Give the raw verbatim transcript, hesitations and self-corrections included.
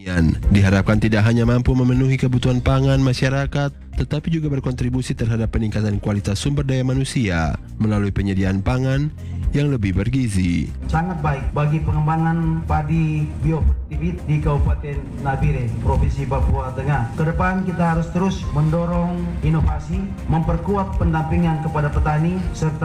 diharapkan tidak hanya mampu memenuhi kebutuhan pangan masyarakat, tetapi juga berkontribusi terhadap peningkatan kualitas sumber daya manusia melalui penyediaan pangan yang lebih bergizi. Sangat baik bagi pengembangan padi bioproduktif di Kabupaten Nabire, Provinsi Papua Tengah. Kedepan kita harus terus mendorong inovasi, memperkuat pendampingan kepada petani, serta